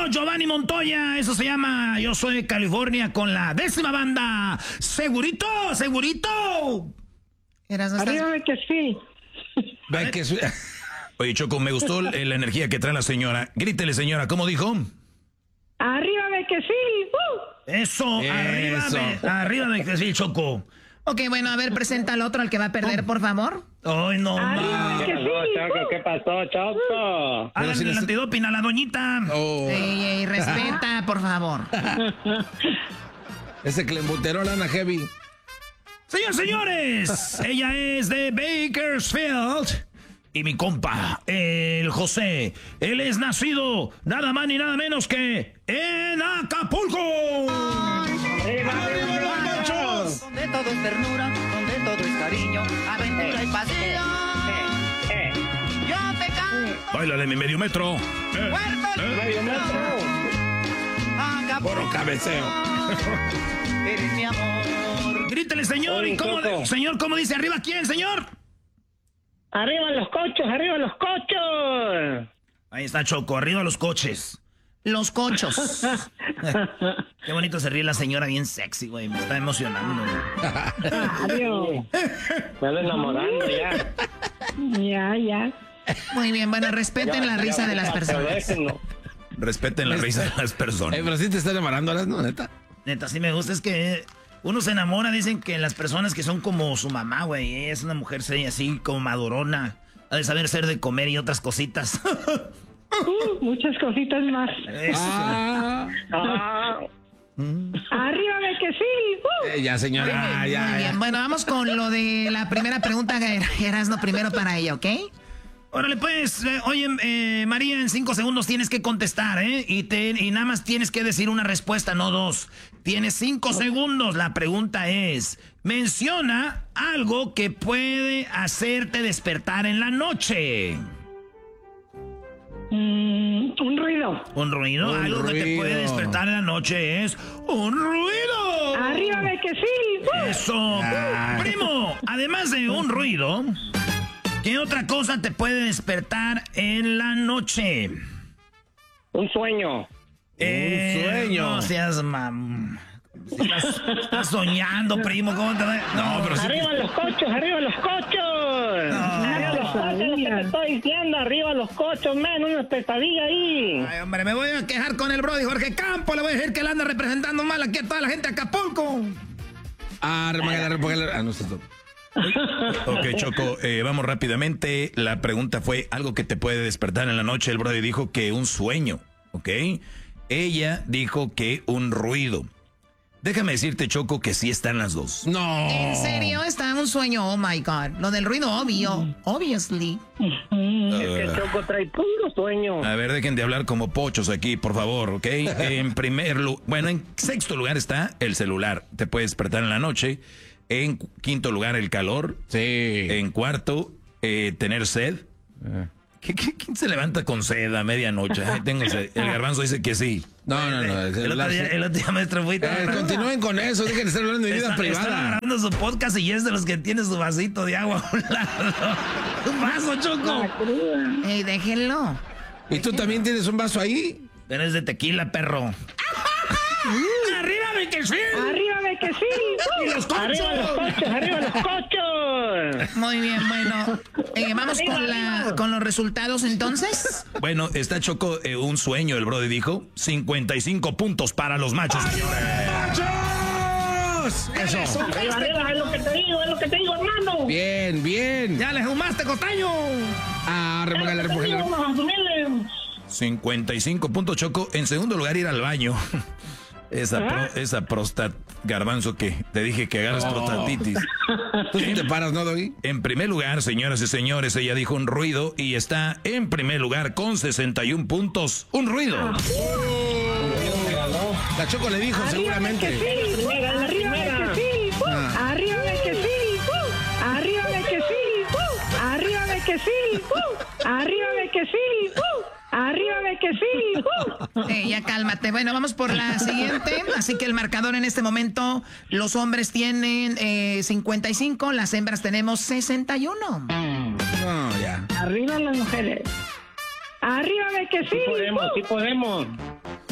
Giovanni Montoya. Eso se llama Yo Soy de California con la 10ª banda. Segurito, segurito. Arriba Bakersfield. Oye, Choco, me gustó la energía que trae la señora. Grítele, señora, ¿cómo dijo? Arriba Bakersfield. Eso, arriba Bakersfield, Choco. Ok, bueno, a ver, presenta al otro, al que va a perder, por favor. Ay, no, ¿Qué pasó, Choco? Háganle el antidoping a la doñita. Ey, respeta, por favor. Ese que le embuteró la Ana Heavy. Señores, ella es de Bakersfield. Y mi compa, el José, él es nacido nada más ni nada menos que en Acapulco. Donde todo es ternura, donde todo es cariño, aventura y pasión. Yo pecando. Báilale mi medio metro. Medio metro. Puro cabeceo. Eres mi amor. Grítele, señor. Oye, ¿Y cómo, señor, cómo dice? ¿Arriba quién, señor? Arriba los cochos, arriba los cochos. Ahí está, Choco, arriba los coches. Los cochos. Qué bonito se ríe la señora, bien sexy, güey. Me está emocionando. Adiós. Me ando enamorando ya. Ya. Muy bien, bueno, respeten la risa de las personas. Respeten la risa de las personas. Pero sí te están enamorando, ¿no? Neta. Neta, sí me gusta. Es que uno se enamora, dicen que las personas que son como su mamá, güey. Ella es una mujer así como madurona. Ha de saber ser de comer y otras cositas. Muchas cositas más. Arriba Bakersfield. Ya, señora, Muy bien, bueno, vamos con lo de la primera pregunta, Erasmo, primero para ella, ¿ok? Órale, pues, oye, María, en 5 segundos tienes que contestar, ¿eh? Y nada más tienes que decir una respuesta, no 2. Tienes 5 segundos. La pregunta es, menciona algo que puede hacerte despertar en la noche. Un ruido. ¿Un ruido? Algo que te puede despertar en la noche es un ruido. Arriba Bakersfield. Eso. Primo, además de un ruido, ¿qué otra cosa te puede despertar en la noche? Un sueño. No seas Estás soñando, primo. ¿Cómo te va? No, pero sí. Arriba los cochos, arriba los cochos. Arriba los cochos, lo que te estoy diciendo. Arriba los cochos, man. Una pesadilla ahí. Ay, hombre, me voy a quejar con el brody Jorge Campo. Le voy a decir que él anda representando mal aquí a toda la gente de Acapulco. No sé todo. Ok, Choco, vamos rápidamente. La pregunta fue algo que te puede despertar en la noche. El brody dijo que un sueño, ¿ok? Ella dijo que un ruido. Déjame decirte, Choco, que sí están las dos. No. ¿En serio? Está un sueño, oh my God. Lo del ruido obvio, obviously. Es que Choco trae puro sueño. A ver, dejen de hablar como pochos aquí, por favor, ¿ok? En sexto lugar está el celular. Te puede despertar en la noche. En quinto lugar, el calor. Sí. En cuarto, tener sed. ¿Quién se levanta con sed a medianoche? Ay, tengo sed. El Garbanzo dice que sí. No. El otro día, maestro, fui. Continúen con eso, dejen de estar hablando de vida privada. Está grabando su podcast y es de los que tiene su vasito de agua a un lado. Un vaso, Choco. Ey, déjenlo. ¿Y tú también tienes un vaso ahí? Eres de tequila, perro. ¡Arriba Bakersfield! Arriba Bakersfield. ¡Y los cochos! Arriba los cochos, arriba los cochos. Muy bien, bueno. Vamos con los resultados entonces. Bueno, está Choco, un sueño, el brody dijo. 55 puntos para los machos. ¡Machos! Eso. Arriba, es lo que te digo, hermano. Bien. ¡Ya le fumaste, costaño! Repóngale. 55 puntos, Choco. En segundo lugar, ir al baño. Esa prostat, Garbanzo, que te dije que agarras prostatitis. ¿Tú sí te paras, no, Doggy? En primer lugar, señoras y señores, ella dijo un ruido y está en primer lugar con 61 puntos. ¡Un ruido! La Choco le dijo, seguramente. Arriba Bakersfield. Arriba Bakersfield. Arriba Bakersfield. Arriba Bakersfield. Arriba Bakersfield. Arriba Bakersfield. Ya cálmate. Bueno, vamos por la siguiente. Así que el marcador en este momento, los hombres tienen 55, las hembras tenemos 61. No, ya. Arriba las mujeres. Arriba Bakersfield. Sí podemos.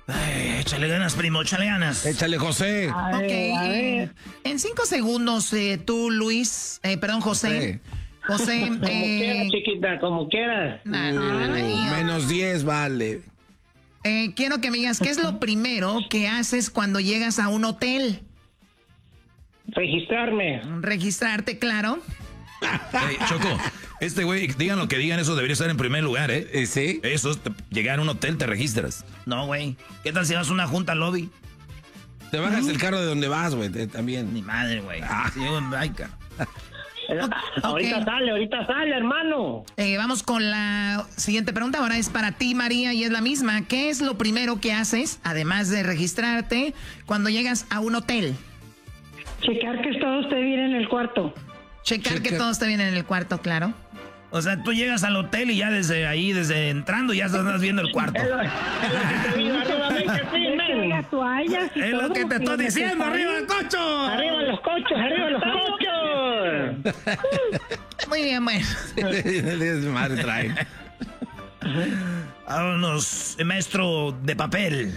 Ay, échale ganas, primo, échale ganas. Échale, José. A ver. En 5 segundos, tú, Luis, José. José, Como quieras, chiquita, como quieras. Menos 10, vale. quiero que me digas, ¿qué es lo primero que haces cuando llegas a un hotel? Registrarme. Registrarte, claro. Hey, Choco, este güey, digan lo que digan, eso debería estar en primer lugar, ¿eh? ¿Sí? Eso, llegar a un hotel, te registras. No, güey. ¿Qué tal si vas a una junta al lobby? Te bajas del carro de donde vas, güey, también. Ni madre, güey. Si llego en Baica. Ahorita sale, hermano. Vamos con la siguiente pregunta. Ahora es para ti, María, y es la misma. ¿Qué es lo primero que haces, además de registrarte, cuando llegas a un hotel? Checar que todo esté bien en el cuarto. Checar que todo esté bien en el cuarto, claro. O sea, tú llegas al hotel y ya desde ahí, desde entrando, ya estás viendo el cuarto. Es lo que te digo, arriba, ven que sí, men. Las toallas y Es todo, lo que te estoy diciendo, arriba el cocho. Arriba los cochos. Muy bien, bueno. Madre trae. Vámonos, maestro de papel.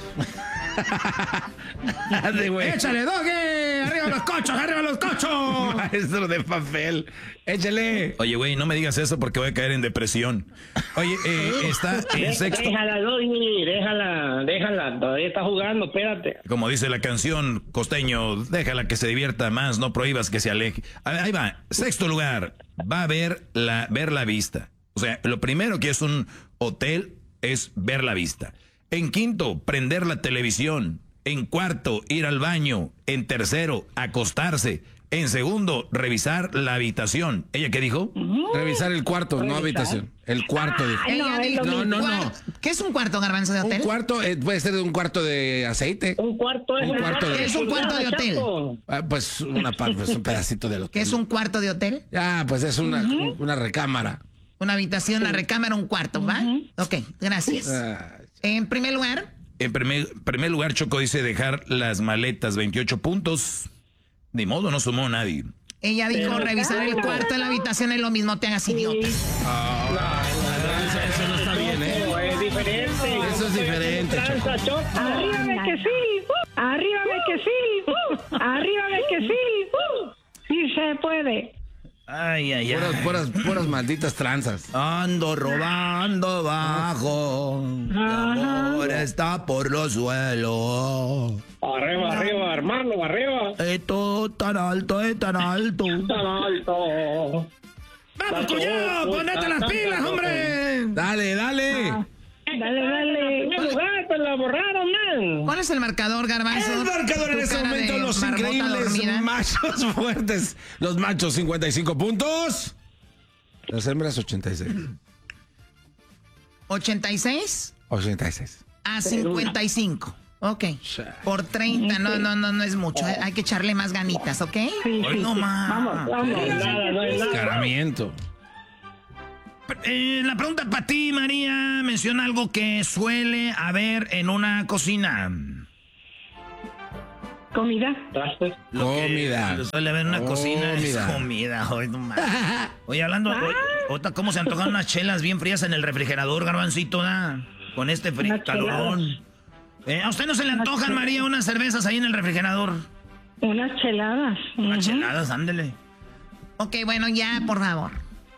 ¡Échale, Doggy! ¡Arriba los cochos! Maestro de papel. Échale. Oye, güey, no me digas eso porque voy a caer en depresión. Oye, está en sexto. Déjala, Doggy, déjala. Todavía está jugando, espérate. Como dice la canción, costeño, déjala que se divierta más, no prohíbas que se aleje. Ahí va, sexto lugar, va a ver la vista. O sea, lo primero que es un hotel es ver la vista. En quinto, prender la televisión. En cuarto, ir al baño. En tercero, acostarse. En segundo, revisar la habitación. ¿Ella qué dijo? Revisar el cuarto, no habitación. El cuarto, dijo. Ella dijo, No. ¿Qué es un cuarto, Garbanzo, de hotel? Un cuarto puede ser un cuarto de aceite. Un cuarto es Un cuarto de- ¿Qué es un cuarto de hotel? Pues una parte, pues un pedacito del hotel. ¿Qué es un cuarto de hotel? Ah, pues es una recámara. Una habitación, una recámara, un cuarto, ¿va? Ok, gracias. Ah, En primer lugar, En primer lugar, Choco dice dejar las maletas, 28 puntos. Ni modo, no sumó nadie. ella dijo revisar el cuarto en la habitación es lo mismo, te hagas idiota. eso no está bien, ¿eh? Es diferente. Eso es diferente, Choco. Tranza, Choco. Arriba de que sí. Arriba de que sí. Arriba de que sí. Sí se puede. Ay, ay, ay. Puras malditas tranzas. Ando robando bajo. Mi amor está por los suelos. Arriba, hermano, arriba. Esto tan alto, es tan alto. Tan alto. ¡Vamos, cuñado! ¡Ponete las pilas, hombre! Dale. Dale. ¿Qué lugar? Te la borraron, man. ¿Cuál es el marcador, Garbanzo? El marcador en Tu este cara momento, de los marmota increíbles dormida. machos fuertes. Los machos, 55 puntos. Las hembras, 86. 86 86. a 55. Ok. Por 30, no es mucho. Hay que echarle más ganitas, ¿ok? Sí, Hoy no más. Vamos. Nada, no hay nada. Escaramiento. La pregunta para ti, María, menciona algo que suele haber en una cocina. Comida. Trastes. Comida. Suele haber en una cocina es Comida. comida. Hoy no más. Oye, hablando, ahorita cómo se antojan unas chelas bien frías en el refrigerador, Garbancito, ¿da? Con este frío, Unas calorón. ¿A usted no se le antojan, María, unas cervezas ahí en el refrigerador? Unas cheladas. Unas cheladas, ándele. Ok, bueno, ya, por favor.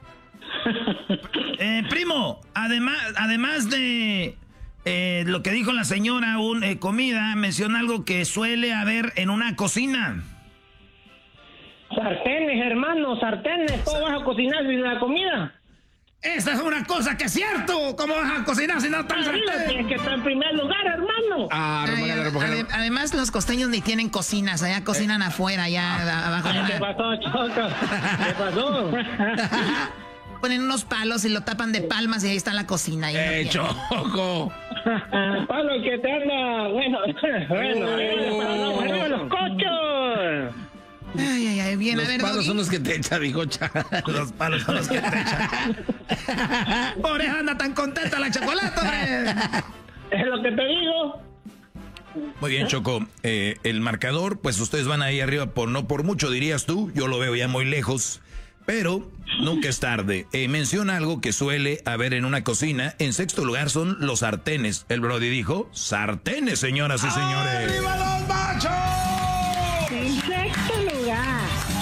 Primo, además de lo que dijo la señora, comida, menciona algo que suele haber en una cocina. Sartenes, hermano, sartenes. ¿Cómo vas a cocinar sin la comida? Esa es una cosa que es cierto. ¿Cómo vas a cocinar si no están Arriba sartenes? tienes que estar en primer lugar, hermano. Además, los costeños ni tienen cocinas. Allá cocinan afuera, allá abajo. ¿Qué pasó, Choco? ¿Qué pasó? Ponen unos palos y lo tapan de palmas y ahí está la cocina. Ahí no Choco. Pablo, que te anda. Bueno, arriba los cochos. Ay, bien, a ver, Los palos Doggy. son los que te echa, bigocha. Los palos son los que te echan. Por eso anda tan contenta la chocolate, hombre. Es lo que te digo. Muy bien, Choco. El marcador, pues ustedes van ahí arriba no por mucho, dirías tú. Yo lo veo ya muy lejos. Pero nunca es tarde. Menciona algo que suele haber en una cocina. En sexto lugar son los sartenes. El Brody dijo, sartenes, señoras y señores. ¡Arriba los machos! En sexto lugar.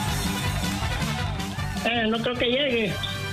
No creo que llegue.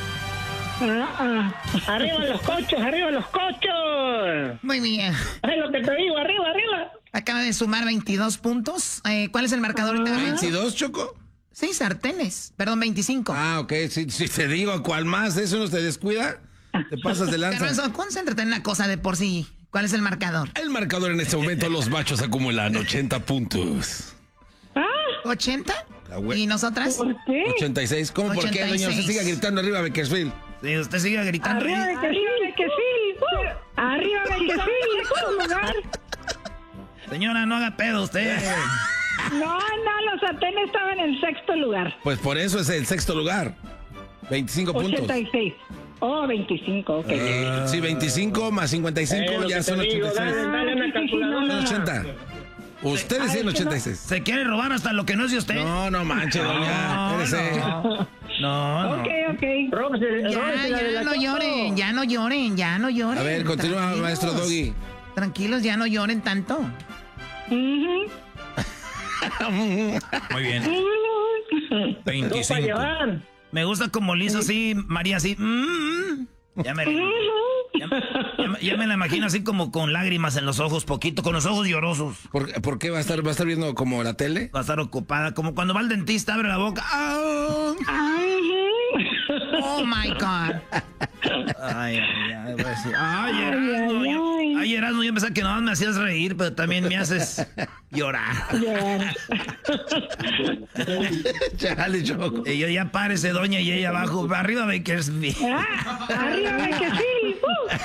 Arriba los cochos, arriba los cochos. Muy bien. Es lo que te digo, arriba, arriba. Acaba de sumar 22 puntos. ¿Cuál es el marcador ahorita? ¿22, Choco? Sí, sartenes. Perdón, 25. Ah, ok. Si te digo cuál más, eso no te descuida, te pasas de lanza. Garbanzo, concéntrate en una cosa de por sí. ¿Cuál es el marcador? El marcador en este momento, los machos acumulan 80 puntos. ¿80? La hue- ¿Y nosotras? ¿Por qué? 86. ¿Cómo? ¿Por qué, doña? Usted sigue gritando arriba, Bakersfield. Sí, usted sigue gritando. Arriba de que sí. Arriba de que sí. En sexto lugar. Señora, no haga pedo usted. No, los sartenes estaban en sexto lugar. Pues por eso es el sexto lugar. 25 puntos. 86. 25, ok. Sí, 25 más 55 ya son 86. Dale una calculadora. Son 80. Ustedes tienen 86. Se quiere robar hasta lo que no es de usted. No manche, doña. Espérese. No. Ok. Ya no lloren. A ver, continúa, Tranquilos. maestro Doggy. Tranquilos, ya no lloren tanto. Ujú. Muy bien. Dos para 25. llevar. Me gusta como le hizo así, María, así. Ya me la imagino así como con lágrimas en los ojos, poquito, con los ojos llorosos. ¿Por qué va a estar viendo como la tele? Va a estar ocupada, como cuando va el dentista, abre la boca. ¡Ah! Oh my God. Ay, voy a decir. Ay, Erasmo, yo pensaba que no me hacías reír, pero también me haces llorar. Chale, Choco. Y yo ya párese, doña, y ella abajo, arriba Bakersfield. Arriba de que sí.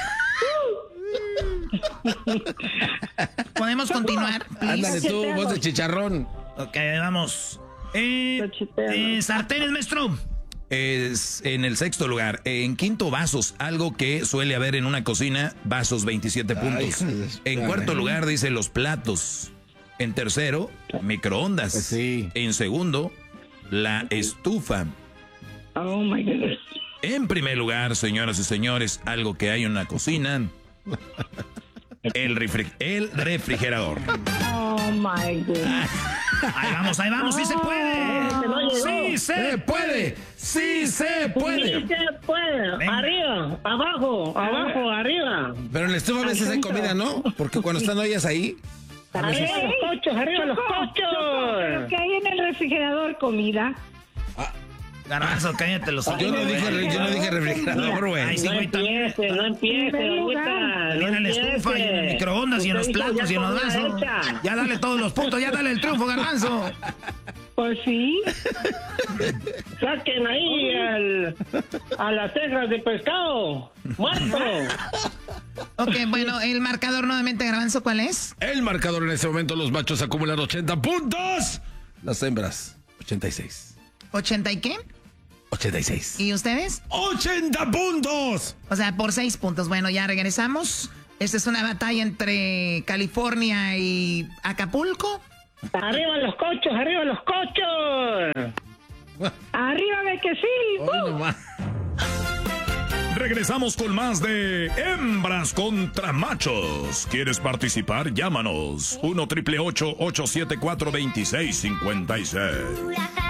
¿Podemos continuar, please? Ándale tú, voz de chicharrón. Ok, vamos. Sartenes, maestro. Es en el sexto lugar. En quinto, vasos. Algo que suele haber en una cocina. Vasos, 27 puntos. En cuarto lugar, dice los platos. En tercero, microondas. Pues sí. En segundo, la estufa. Oh my goodness. En primer lugar, señoras y señores, algo que hay en una cocina. El refrigerador. Oh my goodness. Ahí vamos, sí se puede. Sí se puede. Sí se puede. Sí se puede. Venga. Arriba, abajo, arriba. Pero en la estufa a veces hay comida, ¿no? Porque cuando están ollas ahí. Arriba los cochos, arriba los ¿Pero qué cochos. hay en el refrigerador? ¿Comida? Garbanzo, cállate los ojos. Yo no dije refrigerador, güey. Ay, sí, güey, también. No empiece, doñita. Viene en la estufa y en el microondas y en los platos y en los vasos. Ya dale todos los puntos, ya dale el triunfo, Garbanzo. Pues sí. Saquen ahí a las cejas de pescado. ¡Muerto! Ok, bueno, el marcador nuevamente, Garbanzo, ¿cuál es? El marcador en este momento, los machos acumulan 80 puntos. Las hembras, 86. ¿80 y qué? 86. ¿Y ustedes? 80 puntos. O sea, por 6 puntos. Bueno, ya regresamos. Esta es una batalla entre California y Acapulco. ¡Arriba los cochos, arriba los cochos! Arriba de que sí. Hoy nomás. Regresamos con más de Hembras contra Machos. ¿Quieres participar? Llámanos. 1-888-874-2656.